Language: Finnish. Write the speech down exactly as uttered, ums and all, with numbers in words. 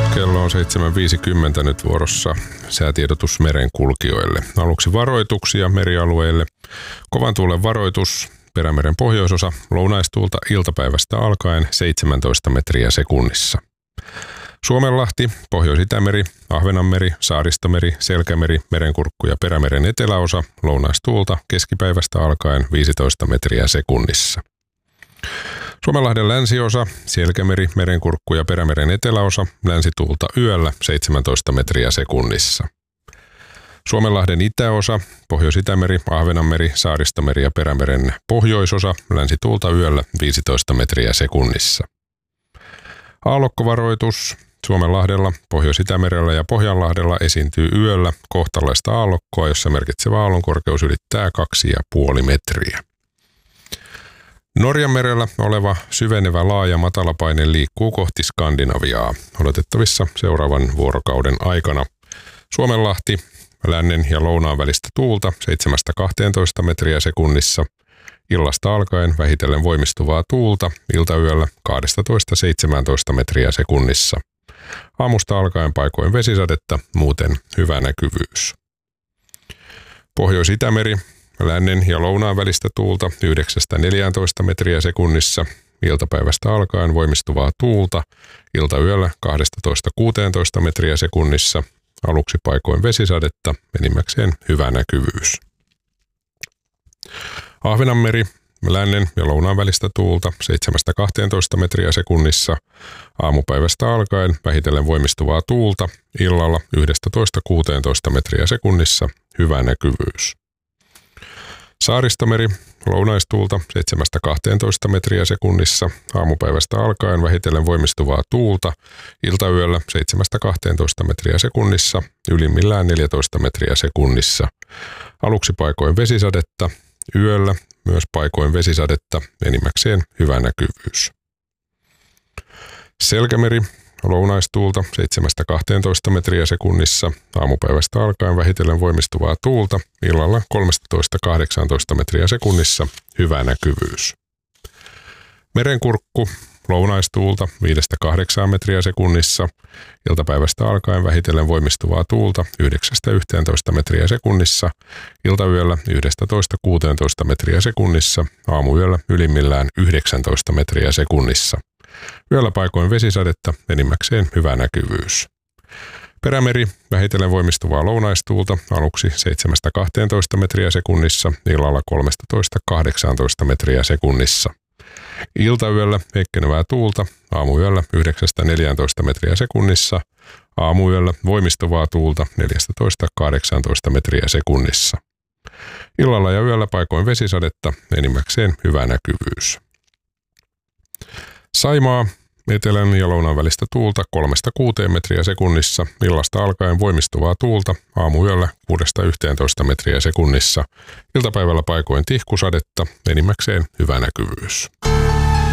Kello on seitsemän viisikymmentä nyt vuorossa säätiedotus merenkulkijoille. Aluksi varoituksia merialueille. Kovan tuulen varoitus Perämeren pohjoisosa lounaistuulta iltapäivästä alkaen seitsemäntoista metriä sekunnissa. Suomenlahti, Pohjois-Itämeri, Ahvenanmeri, Saaristomeri, Selkämeri, Merenkurkku ja Perämeren eteläosa lounaistuulta keskipäivästä alkaen viisitoista metriä sekunnissa. Suomenlahden länsiosa, Selkämeri, Merenkurkku ja Perämeren eteläosa länsituulta yöllä seitsemäntoista metriä sekunnissa. Suomenlahden itäosa, Pohjois-Itämeri, Ahvenanmeri, Saaristomeri ja Perämeren pohjoisosa länsituulta yöllä viisitoista metriä sekunnissa. Aallokkovaroitus Suomenlahdella, Pohjois-Itämerellä ja Pohjanlahdella esiintyy yöllä kohtalaista aallokkoa, jossa merkitsevä aallonkorkeus ylittää kaksi pilkku viisi metriä. Norjanmerellä oleva syvenevä laaja matalapaine liikkuu kohti Skandinaviaa odotettavissa seuraavan vuorokauden aikana. Suomenlahti, lännen ja lounaan välistä tuulta seitsemästä kahteentoista metriä sekunnissa. Illasta alkaen vähitellen voimistuvaa tuulta iltayöllä kaksitoista seitsemäntoista metriä sekunnissa. Aamusta alkaen paikoin vesisadetta, muuten hyvä näkyvyys. Pohjois-Itämeri, lännen ja lounaan välistä tuulta yhdeksästä neljääntoista metriä sekunnissa. Iltapäivästä alkaen voimistuvaa tuulta iltayöllä kaksitoista kuusitoista metriä sekunnissa. Aluksi paikoin vesisadetta, enimmäkseen hyvä näkyvyys. Ahvenanmeri, lännen ja lounaan välistä tuulta seitsemästä kahteentoista metriä sekunnissa. Aamupäivästä alkaen vähitellen voimistuvaa tuulta illalla yksitoista kuusitoista metriä sekunnissa, hyvä näkyvyys. Saaristomeri, lounaistuulta seitsemästä kahteentoista metriä sekunnissa. Aamupäivästä alkaen vähitellen voimistuvaa tuulta iltayöllä seitsemästä kahteentoista metriä sekunnissa, ylimmillään neljätoista metriä sekunnissa. Aluksi paikoin vesisadetta, yöllä myös paikoin vesisadetta, enimmäkseen hyvä näkyvyys. Selkämeri, lounaistuulta seitsemästä kahteentoista metriä sekunnissa. Aamupäivästä alkaen vähitellen voimistuvaa tuulta illalla kolmetoista kahdeksantoista metriä sekunnissa, hyvä näkyvyys. Merenkurkku, lounaistuulta viidestä kahdeksaan metriä sekunnissa. Iltapäivästä alkaen vähitellen voimistuvaa tuulta yhdeksästä yhteentoista metriä sekunnissa. Iltayöllä yksitoista kuusitoista metriä sekunnissa. Aamuyöllä ylimmillään yhdeksäntoista metriä sekunnissa. Yöllä paikoin vesisadetta, enimmäkseen hyvä näkyvyys. Perämeri, vähitellen voimistuvaa lounaistuulta aluksi seitsemästä kahteentoista metriä sekunnissa. Illalla kolmetoista kahdeksantoista metriä sekunnissa. Iltayöllä heikkenevää tuulta, aamuyöllä yhdeksästä neljääntoista metriä sekunnissa, aamuyöllä voimistuvaa tuulta neljätoista kahdeksantoista metriä sekunnissa. Illalla ja yöllä paikoin vesisadetta, enimmäkseen hyvä näkyvyys. Saimaa, etelän ja lounaan välistä tuulta kolmesta kuuteen metriä sekunnissa, illasta alkaen voimistuvaa tuulta, aamuyöllä kuudesta yhteentoista metriä sekunnissa, iltapäivällä paikoin tihkusadetta, enimmäkseen hyvä näkyvyys.